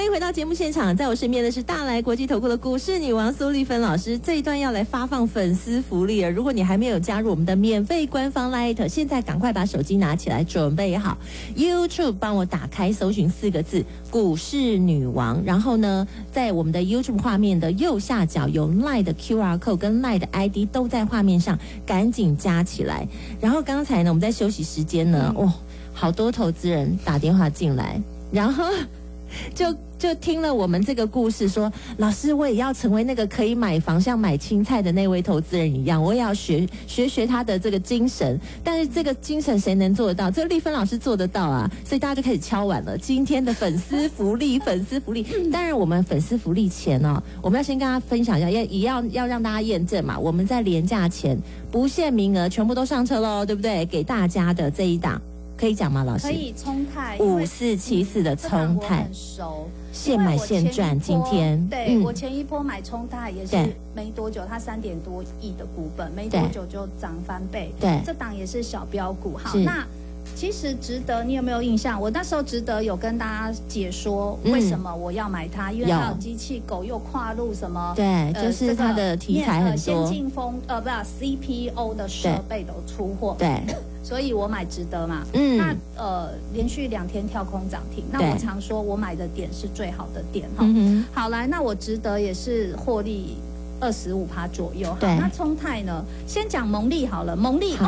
迎回到节目现场，在我身边的是大来国际投顾的股市女王苏丽芬老师。这一段要来发放粉丝福利了，如果你还没有加入我们的免费官方 Light， 现在赶快把手机拿起来，准备好 YouTube， 帮我打开搜寻4个字股市女王，然后呢，在我们的 YouTube 画面的右下角有 Line 的 QR code 跟 Line 的 ID 都在画面上，赶紧加起来。然后刚才呢，我们在休息时间呢，好多投资人打电话进来，然后就听了我们这个故事说，老师我也要成为那个可以买房像买青菜的那位投资人一样，我也要学他的这个精神。但是这个精神谁能做得到？这个丽芬老师做得到啊，所以大家就开始敲碗了。今天的粉丝福利，粉丝福利。当然我们粉丝福利前哦，我们要先跟大家分享一下，也要让大家验证嘛。我们在连假前不限名额，全部都上车喽，对不对？给大家的这一档。可以讲吗，老师？ 可以，聪泰 5474的聪泰， 很熟， 现买现赚。今天对、我前一波买聪泰也是没多久，它3点多亿的股本，没多久就涨翻倍。 对， 这档也是小标股。好，那其实值得，你有没有印象？我那时候值得有跟大家解说为什么我要买它，因为它有机器狗又跨入什么？ 对，就是它的题材很多， 先进不CPO 的设备都出货。 对。 所以我买值得嘛，那连续2天跳空涨停，那我常说我买的点是最好的点哈。好来，那我值得也是获利25%左右。好，那聪泰呢？先讲蒙利好了，蒙利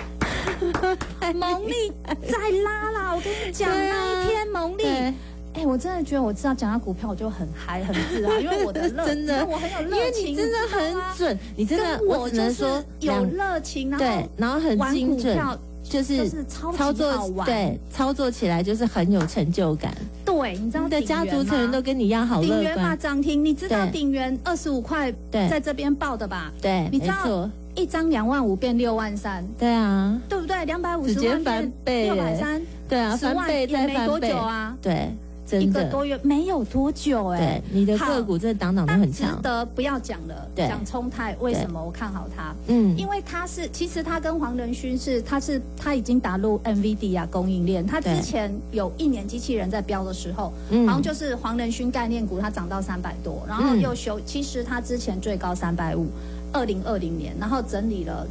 蒙利再拉啦！我跟你讲，那一天蒙利。我真的觉得我知道讲到股票我就很嗨很自然，因为我的真的我很有热情， 因为你真的很准，你真的我只能说有热情， 然后很精准，就是操作对操作起来就是很有成就感。 对，你知道你的家族成员都跟你一样好乐观。 鼎元嘛涨停，你知道鼎元25块在这边报的吧？ 对， 你知道一张25000变63000， 对啊， 对不对？250 直接翻倍 ，630， 对啊，翻倍再翻倍， 没多久啊， 对。 1个多月没有多久对，你的个股这档都很强。 值得不要讲了，讲聪泰为什么我看好它？因为其实它跟黄仁勋他已经打入 NVIDIA 供应链。他之前有1年机器人在标的时候，好像就是黄仁勋概念股，它涨到300多，然后又其实它之前最高350，2020年，然后整理了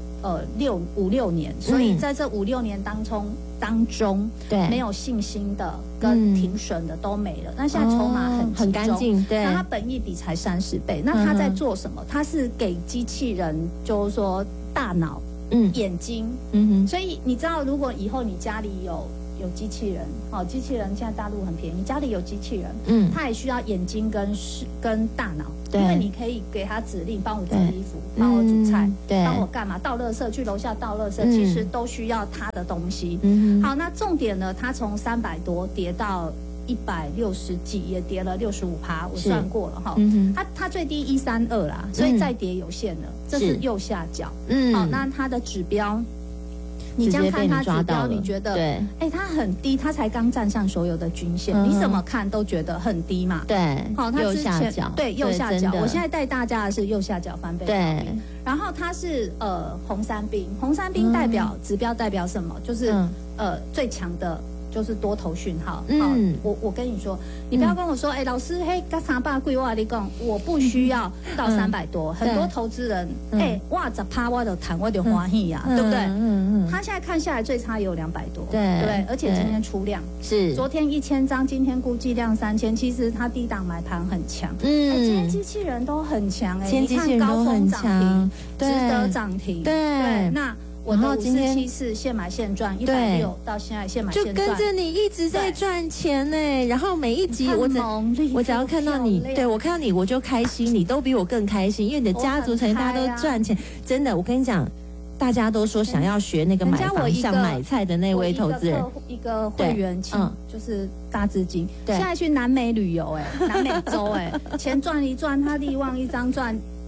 5、6年，所以在这5、6年当中，没有信心的跟停损的都没了。那现在筹码很干净，对。 那它本益比才30倍，那它在做什么？它是给机器人，就是说大脑、眼睛，所以你知道，如果以后你家里有机器人，机器人现在大陆很便宜，家里有机器人，它也需要眼睛跟大脑。因为你可以给他指令，帮我折衣服，帮我煮菜，帮我干嘛？倒垃圾，去楼下倒垃圾，其实都需要他的东西。好，那重点呢？它从300多跌到160几，也跌了65%，我算过了哈。它最低132啦，所以再跌有限了。这是右下角。好，那它的指标。你这样看它指标，你觉得它很低，它才刚站上所有的均线，你怎么看都觉得很低嘛。 对， 好，它之前右下角，我现在带大家的是右下角翻倍。 对， 然后它是红三兵指标代表什么？就是最强的。就是多头讯号。我跟你说，你不要跟我说，老师，刚300贵我跟你讲，我不需要到300多。很多投资人，哇10%我就谈，我就欢喜呀，对不对？他现在看下来最差也有200多，对，而且今天出量是昨天1000张，今天估计量3000，其实它低档买盘很强。今天机器人都很强，你看高峰涨停，值得涨停，对，那。我的5474现买现赚160到现在现买现赚， 就跟着你一直在赚钱呢。然后每一集我只要看到你，对我看到你我就开心，你都比我更开心，因为你的家族成员大家都赚钱，真的，我跟你讲，大家都说想要学那个买房像买菜的那位投资人， 一个会员就是大资金，现在去南美旅游，南美洲钱赚一赚，他利旺一张赚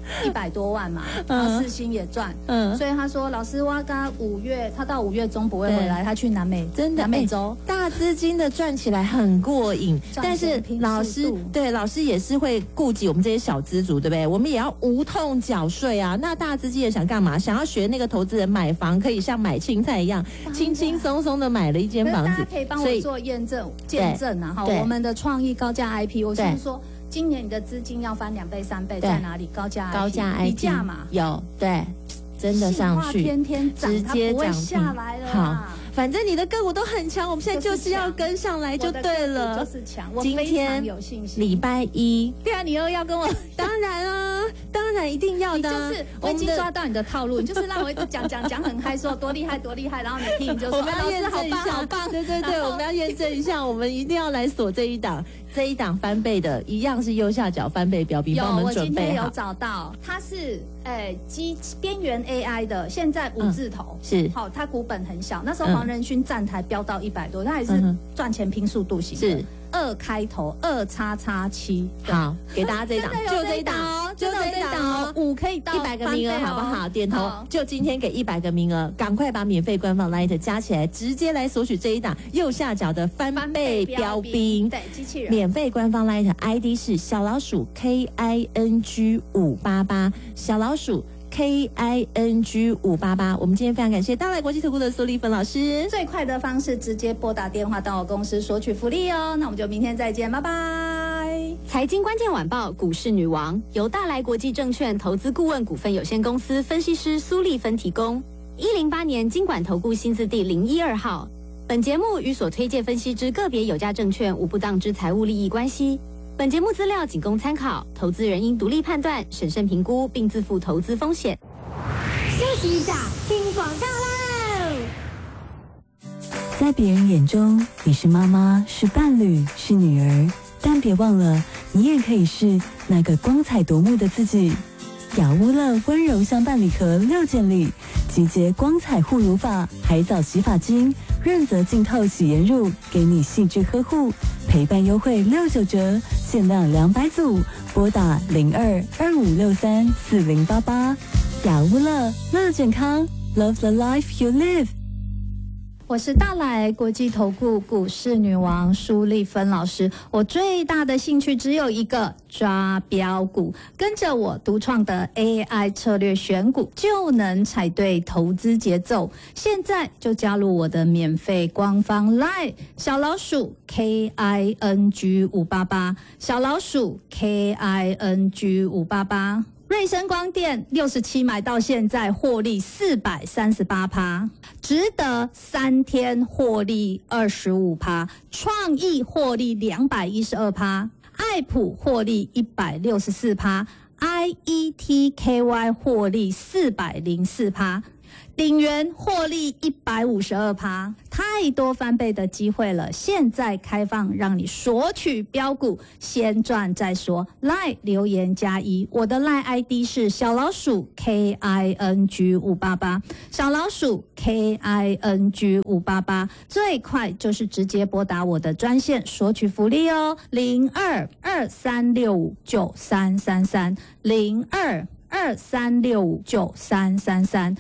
100多万嘛，然后世新也赚，所以他说老师，我刚5月，他到5月中不会回来，他去南美洲， 大资金的赚起来很过瘾，但是老师也是会顾及我们这些小资族，对不对？我们也要无痛缴税啊。那大资金也想干嘛？想要学那个投资人买房，可以像买青菜一样，轻轻松松的买了一间房子。 大家可以帮我做见证啊！哈，我们的创意高价 IP， 我是说，今年你的资金要翻2倍3倍，在哪里？高价 IP 比价嘛， 有对，真的上去， 天天涨， 直接涨下来了。 好，反正你的个股都很强，我们现在就是要跟上来就对了。 就是强，我非常有信心。 礼拜一， 对啊，你又要跟我， 当然啊，当然一定要的。 就是我已经抓到你的套路，你就是让我一直讲很嗨，说多厉害，然后你听你就说， 我们要验证一下，好棒，对，我们要验证一下，我们一定要来锁这一档。这一档翻倍的，一样是右下角翻倍标兵，帮我们准备好。 我今天有找到，它是边缘 AI 的，现在5字头， 是好，它股本很小，那时候黄仁勋站台飙到100多，它也是赚钱拼速度型的， 是 2开头2XX7， 好，给大家这一档， 就这一档，就这一档，5可以到 100个名额，好不好？点头，就今天给100个名额，赶快把免费官方 Light 加起来，直接来索取这一档右下角的翻倍标兵， 对，机器人免费官方 Light ID 是小老鼠 KING588，小老鼠KING588。我们今天非常感谢大来国际投顾的苏丽芬老师。 最快的方式直接拨打电话到我公司索取福利哦。那我们就明天再见，拜拜。 财经关键晚报股市女王由大来国际证券投资顾问股份有限公司分析师苏丽芬提供。108年金管投顾新字第012号。本节目与所推介分析之个别有价证券无不当之财务利益關係。本節目資料僅供參考，投資人應獨立判斷、審慎評估，並自負投資風險。 休息一下，聽廣告喽！ 在別人眼中，你是媽媽，是伴侶，是女兒，但別忘了，你也可以是那個光彩奪目的自己。雅烏樂溫柔相伴禮盒6件禮，集結光彩護乳法、海藻洗髮精、潤澤淨透洗顏乳，給你細緻呵護，陪伴優惠69折，限量200組，撥打02-2563-4088。雅烏樂，樂健康 ，Love the life you live。 我是大来国际投顾股市女王苏丽芬老师，我最大的兴趣只有一个，抓标股，跟着我独创的 AI 策略选股，就能踩对投资节奏。现在就加入我的免费官方 LINE 小老鼠 KING588， 小老鼠 KING588。瑞声光电67买到现在获利438%，值得3天获利25%，创意获利212%，爱普获利164%， IETKY 获利404%，鼎元获利152%，太多翻倍的机会了！现在开放让你索取标股，先赚再说。LINE 留言+1，我的 LINE ID 是小老鼠 KING588， 小老鼠 KING588， 最快就是直接拨打我的专线索取福利哦，02-2365-9333 02-2365-9333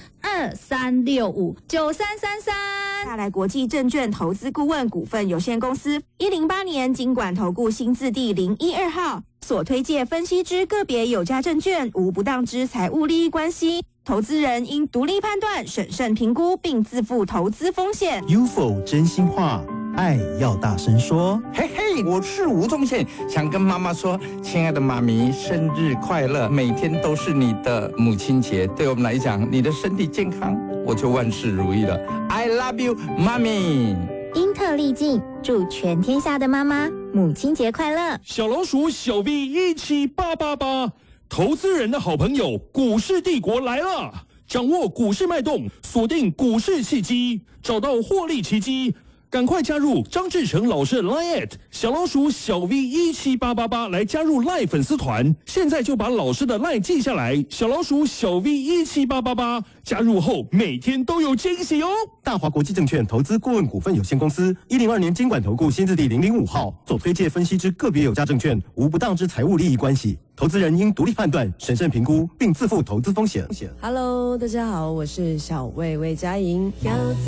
2365-9333。 大来国际证券投资顾问股份有限公司108年金管投顾新字第012号，所推介分析之个别有价证券无不当之财务利益关系，投资人应独立判断、审慎评估，并自负投资风险。 UFO 真心话，爱要大声说。 嘿嘿，我是吴宗宪，想跟妈妈说，亲爱的妈咪，生日快乐！每天都是你的母亲节，对我们来讲，你的身体健康，我就万事如意了。I love you， 妈咪。 英特利镜祝全天下的妈妈母亲节快乐。 小老鼠小 V 17888，投资人的好朋友，股市帝国来了！掌握股市脉动，锁定股市契机，找到获利奇迹。 赶快加入张志成老师的 LINE@ 小老鼠小 V17888来加入 LINE 粉丝团。现在就把老师的 LINE 记下来，小老鼠小 V17888，加入后每天都有惊喜哦。 大华国际证券投资顾问股份有限公司102年金管投顾新字第005号所推介分析之个别有价证券，无不当之财务利益关系。投资人应独立判断、审慎评估，并自负投资风险。 Hello， 大家好，我是小魏魏佳莹。